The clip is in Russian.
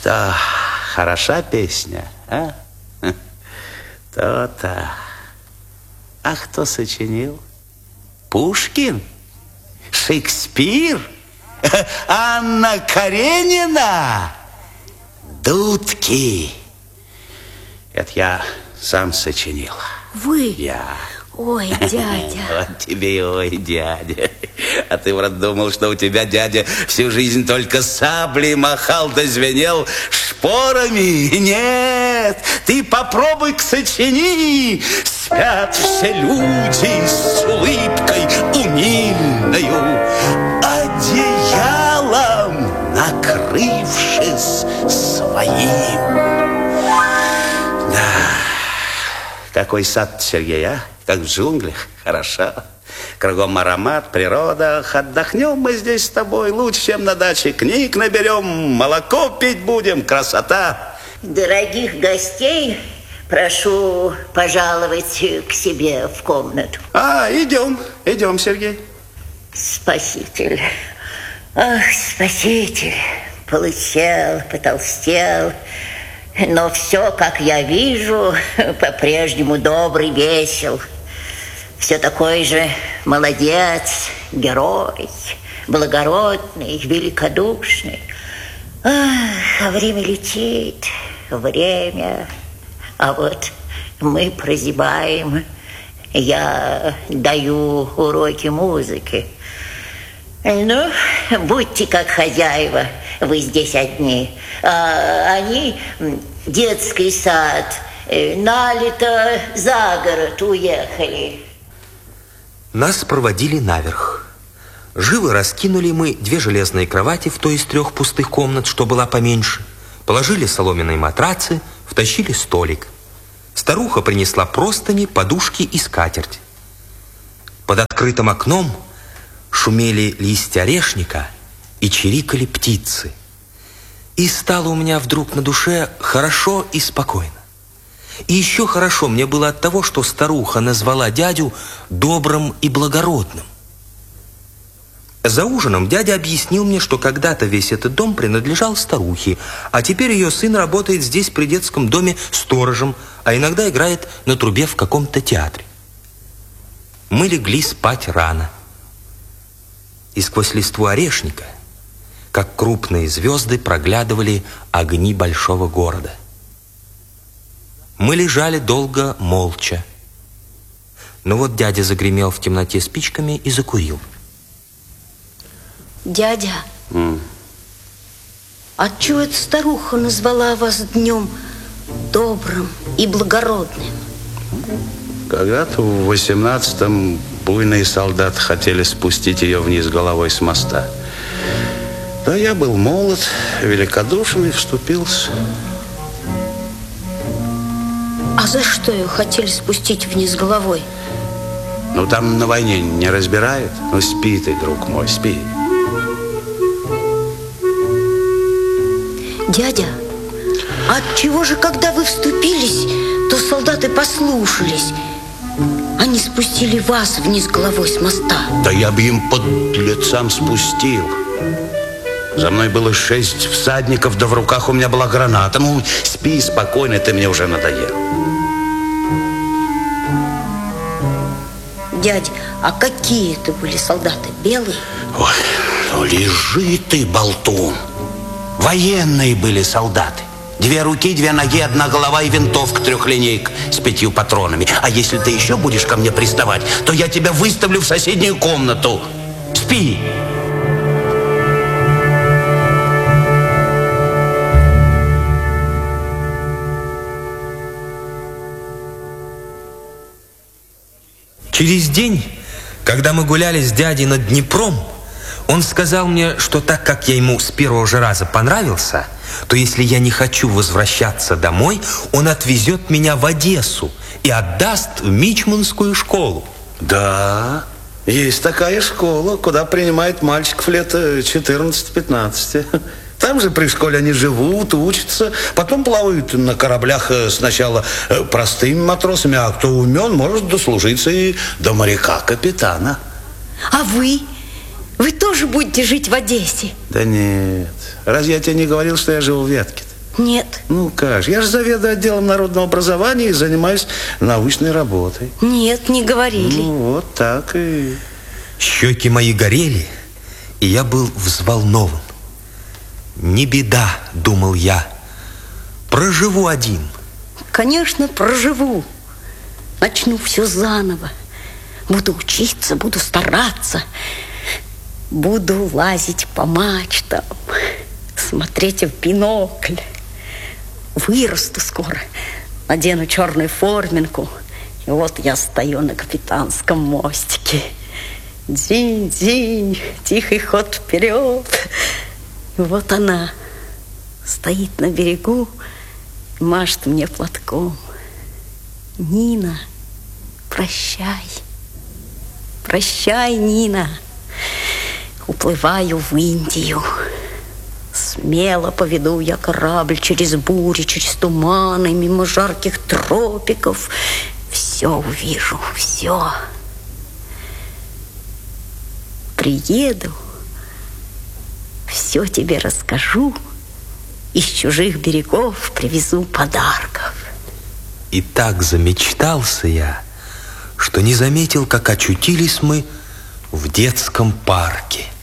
Что, хороша песня, а? То-то. А кто сочинил? Пушкин? Шекспир? Анна Каренина? Дудки? Это я сам сочинил. Вы? Я. Ой, дядя. Вот тебе и ой, дядя. А ты, брат, думал, что у тебя дядя всю жизнь только саблей махал да звенел шпорами? Нет, ты попробуй-ка сочини. Спят все люди с улыбкой умильною, одеялом накрывшись своим. Да, какой сад, Сергей, а? Как в джунглях, хорошо. Кругом аромат, природа. Отдохнем мы здесь с тобой лучше, чем на даче. Книг наберем, молоко пить будем, красота. Дорогих гостей прошу пожаловать к себе в комнату. Идем, Сергей. Спаситель, ах, спаситель, полысел, потолстел, но все, как я вижу, по-прежнему добрый, весел. Все такой же молодец, герой, благородный, великодушный. А время летит, время. А вот мы прозябаем. Я даю уроки музыки. Ну, будьте как хозяева, вы здесь одни. Они, детский сад, налито за город уехали. Нас проводили наверх. Живо раскинули мы 2 железные кровати в той из 3 пустых комнат, что была поменьше. Положили соломенные матрацы, втащили столик. Старуха принесла простыни, подушки и скатерть. Под открытым окном шумели листья орешника и чирикали птицы. И стало у меня вдруг на душе хорошо и спокойно. И еще хорошо мне было от того, что старуха назвала дядю добрым и благородным. За ужином дядя объяснил мне, что когда-то весь этот дом принадлежал старухе, а теперь ее сын работает здесь при детском доме сторожем, а иногда играет на трубе в каком-то театре. Мы легли спать рано. И сквозь листву орешника, как крупные звезды, проглядывали огни большого города. Мы лежали долго молча. Но вот дядя загремел в темноте спичками и закурил. Дядя, отчего эта старуха назвала вас днем добрым и благородным? Когда-то в 18-м буйные солдаты хотели спустить ее вниз головой с моста. Да я был молод, великодушен и вступился. А за что ее хотели спустить вниз головой? Ну, там на войне не разбирают. Ну, спи ты, друг мой, спи. Дядя, отчего же, когда вы вступились, то солдаты послушались? Они спустили вас вниз головой с моста. Да я бы им под лицам спустил. За мной было 6 всадников, да в руках у меня была граната. Ну, спи спокойно, ты мне уже надоел. Дядя, а какие это были солдаты? Белые? Ой, ну лежи ты, болтун. Военные были солдаты. 2 руки, 2 ноги, 1 голова и винтовка 3-линейка с 5 патронами. А если ты еще будешь ко мне приставать, то я тебя выставлю в соседнюю комнату. Спи. Через день, когда мы гуляли с дядей над Днепром, он сказал мне, что так как я ему с первого же раза понравился, то если я не хочу возвращаться домой, он отвезет меня в Одессу и отдаст в Мичманскую школу. Да, есть такая школа, куда принимают мальчиков лет 14-15. Там же при школе они живут, учатся, потом плавают на кораблях сначала простыми матросами, а кто умен, может дослужиться и до моряка-капитана. А вы? Вы тоже будете жить в Одессе? Да нет. Разве я тебе не говорил, что я живу в Вятке-то? Нет. Ну как же, я же заведую отделом народного образования и занимаюсь научной работой. Нет, не говорили. Ну вот так и... Щеки мои горели, и я был взволнован. Не беда, думал я, проживу один. Конечно, проживу. Начну все заново. Буду учиться, буду стараться. Буду лазить по мачтам, смотреть в бинокль. Вырасту скоро, надену черную форменку. И вот я стою на капитанском мостике. Дзинь-дзинь, тихий ход вперед. И вот она стоит на берегу и машет мне платком. Нина, прощай. Прощай, Нина. Уплываю в Индию. Смело поведу я корабль через бури, через туманы, мимо жарких тропиков. Все увижу, все. Приеду, все тебе расскажу, из чужих берегов привезу подарков. И так замечтался я, что не заметил, как очутились мы в детском парке.